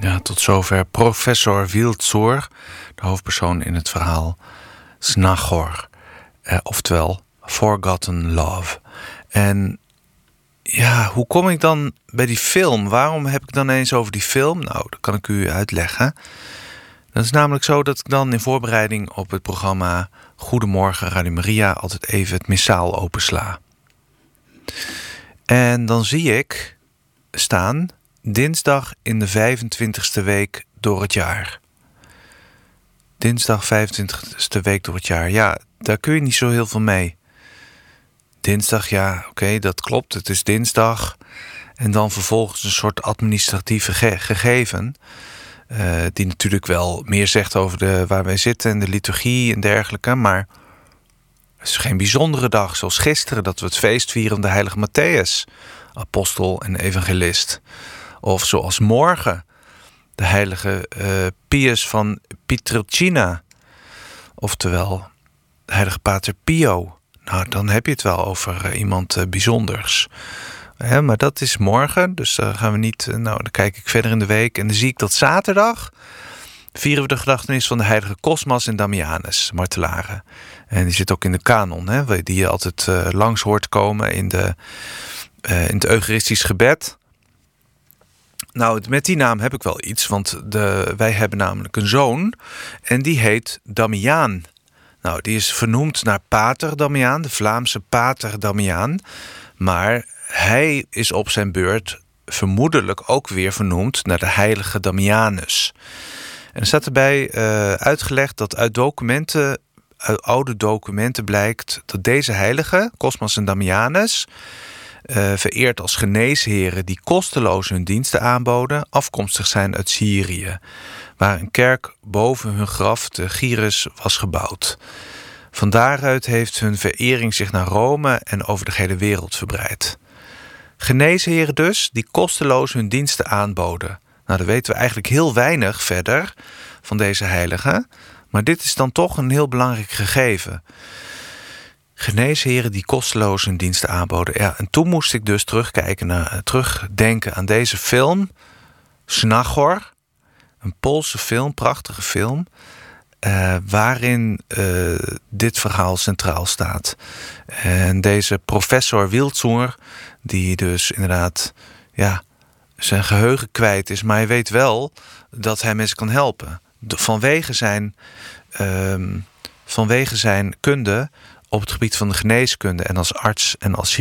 Ja, tot zover professor Wilczur, de hoofdpersoon in het verhaal Znachor, oftewel Forgotten Love. En ja, hoe kom ik dan bij die film? Waarom heb ik dan eens over die film? Nou, dat kan ik u uitleggen. Dat is namelijk zo dat ik dan in voorbereiding op het programma Goedemorgen Radio Maria altijd even het missaal opensla. En dan zie ik staan dinsdag in de 25e week door het jaar. Dinsdag 25e week door het jaar. Ja, daar kun je niet zo heel veel mee. Dinsdag, ja, oké, dat klopt. Het is dinsdag. En dan vervolgens een soort administratieve gegeven. Die natuurlijk wel meer zegt over waar wij zitten en de liturgie en dergelijke. Maar het is geen bijzondere dag. Zoals gisteren dat we het feest vieren van de heilige Matthäus. Apostel en evangelist. Of zoals morgen de heilige Pius van Pietrelcina. Oftewel de heilige pater Pio. Nou, dan heb je het wel over iemand bijzonders. Maar dat is morgen, dus daar gaan we niet. Dan kijk ik verder in de week en dan zie ik dat zaterdag vieren we de gedachtenis van de heilige Cosmas en Damianus, martelaren. En die zit ook in de kanon, die je altijd langs hoort komen in het Eucharistisch gebed. Nou, met die naam heb ik wel iets, want wij hebben namelijk een zoon en die heet Damiaan. Nou, die is vernoemd naar Pater Damiaan, de Vlaamse Pater Damiaan. Maar hij is op zijn beurt vermoedelijk ook weer vernoemd naar de heilige Damianus. En er staat erbij uitgelegd dat uit oude documenten blijkt dat deze heiligen, Cosmas en Damianus, vereerd als geneesheren die kosteloos hun diensten aanboden, afkomstig zijn uit Syrië, waar een kerk boven hun graf, de Gyrus, was gebouwd. Van daaruit heeft hun verering zich naar Rome en over de hele wereld verbreid. Geneesheren dus, die kosteloos hun diensten aanboden. Nou, dan weten we eigenlijk heel weinig verder van deze heiligen, maar dit is dan toch een heel belangrijk gegeven. Geneesheren die kosteloos hun diensten aanboden. Ja, en toen moest ik dus terugdenken aan deze film, Znachor. Een Poolse film, prachtige film, waarin dit verhaal centraal staat. En deze professor Wilczur, die dus inderdaad zijn geheugen kwijt is, maar hij weet wel dat hij mensen kan helpen. Vanwege zijn kunde op het gebied van de geneeskunde en als arts en als